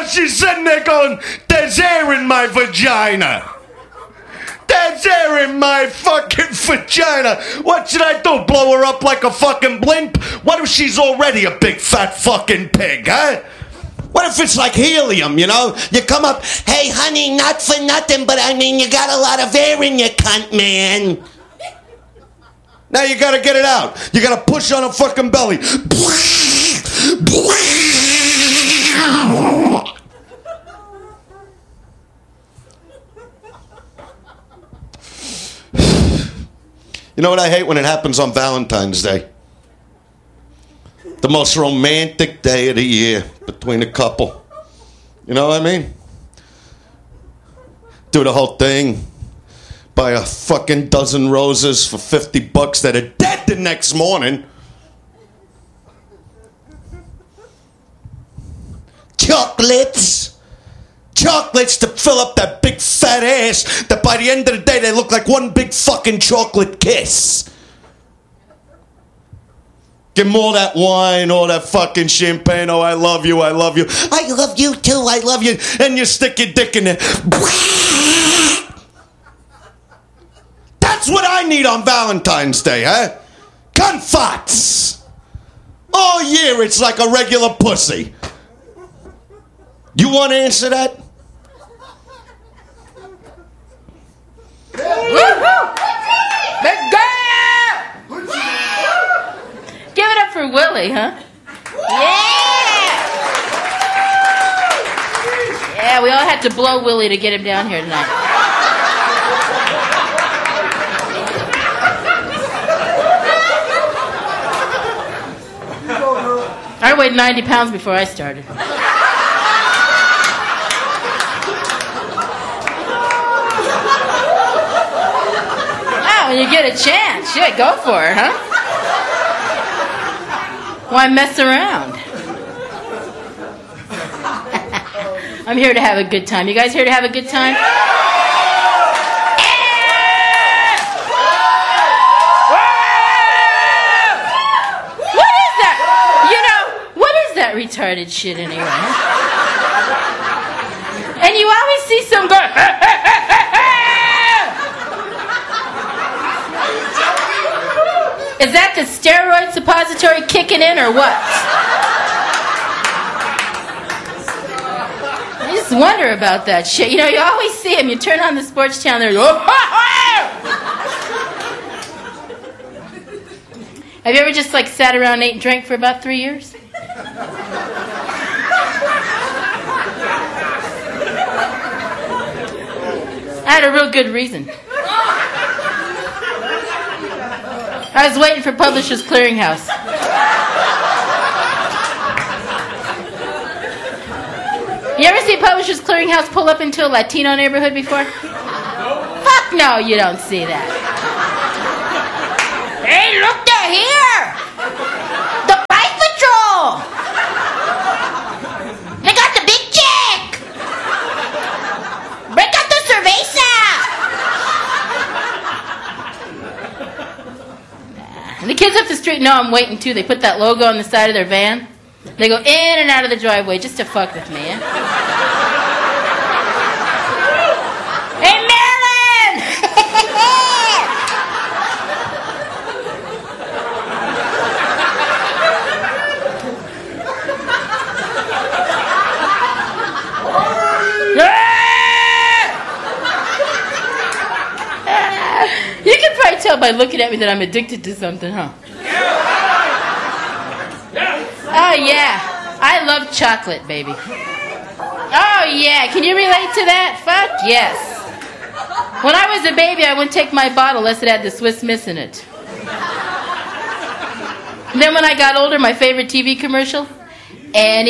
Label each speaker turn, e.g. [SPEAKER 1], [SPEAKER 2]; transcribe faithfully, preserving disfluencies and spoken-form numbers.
[SPEAKER 1] Now she's sitting there going, there's air in my vagina. There's air in my fucking vagina. What should I do, blow her up like a fucking blimp? What if she's already a big fat fucking pig, huh? What if it's like helium, you know? You come up, hey, honey, not for nothing, but I mean, you got a lot of air in your cunt, man. Now you gotta get it out. You gotta push on her fucking belly. You know what I hate? When it happens on Valentine's Day. The most romantic day of the year between a couple. You know what I mean? Do the whole thing. Buy a fucking dozen roses for fifty bucks that are dead the next morning. Chocolates. Chocolates to fill up that big fat ass that by the end of the day they look like one big fucking chocolate kiss. Give them all that wine, all that fucking champagne. Oh, I love you, I love you. I love you too, I love you. And you stick your dick in there. That's what I need on Valentine's Day, huh? Confats. All year it's like a regular pussy. You want to answer that?
[SPEAKER 2] Give it up for Willie, huh? Yeah! Yeah, we all had to blow Willie to get him down here tonight. I weighed ninety pounds before I started. Oh, when you get a chance, shit, go for it, huh? Why mess around? I'm here to have a good time. You guys here to have a good time? Retarded shit anyway. And you always see some guy. Is that the steroid suppository kicking in or what? I just wonder about that shit. You know, you always see him. You turn on the sports channel, there you go. Have you ever just like sat around and ate and drank for about three years? I had a real good reason. I was waiting for Publishers Clearinghouse. You ever see Publishers Clearinghouse pull up into a Latino neighborhood before? Fuck no, you don't see that. Hey, look, they're here! The Bike Patrol! They got the big chick! Break out the cerveza! And the kids up the street know I'm waiting too. They put that logo on the side of their van. They go in and out of the driveway just to fuck with me, eh? Hey, Marilyn! You can probably tell by looking at me that I'm addicted to something, huh? Oh, yeah. I love chocolate, baby. Oh, yeah. Can you relate to that? Fuck yes. When I was a baby, I wouldn't take my bottle unless it had the Swiss Miss in it. And then when I got older, my favorite T V commercial, any